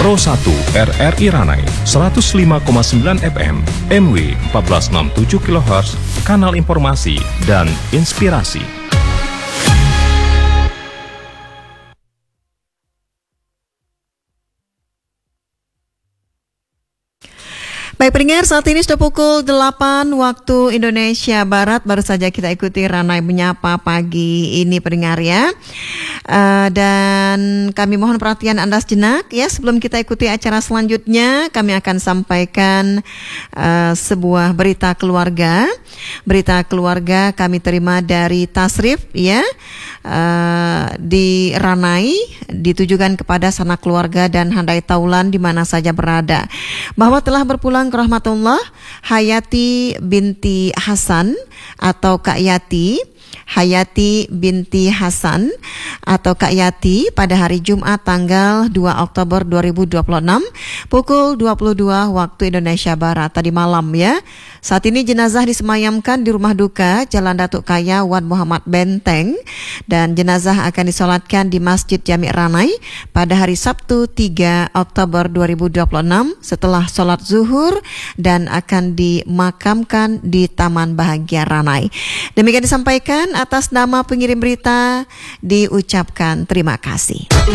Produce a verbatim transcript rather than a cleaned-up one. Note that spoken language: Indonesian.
Pro satu R R I Ranai seratus lima koma sembilan F M, M W empat belas enam puluh tujuh kilohertz, kanal informasi dan inspirasi. Baik pendengar, saat ini sudah pukul delapan waktu Indonesia Barat. Baru saja kita ikuti Ranai Menyapa pagi ini pendengar ya. Uh, dan kami mohon perhatian Anda sejenak ya. Sebelum kita ikuti acara selanjutnya, kami akan sampaikan uh, sebuah berita keluarga. Berita keluarga kami terima dari Tasrif ya. Uh, di Ranai ditujukan kepada sanak keluarga dan handai taulan di mana saja berada, bahwa telah berpulang ke rahmatullah Hayati binti Hasan atau Kak Yati Hayati binti Hasan atau Kak Yati pada hari Jumat tanggal dua Oktober dua ribu dua puluh enam pukul dua puluh dua waktu Indonesia Barat tadi malam ya. Saat ini jenazah disemayamkan di rumah duka Jalan Datuk Kaya Wan Muhammad Benteng, dan jenazah akan disolatkan di Masjid Jami' Ranai pada hari Sabtu tiga Oktober dua ribu dua puluh enam setelah solat zuhur, dan akan dimakamkan di Taman Bahagia Ranai. Demikian disampaikan atas nama pengirim berita, diucapkan terima kasih.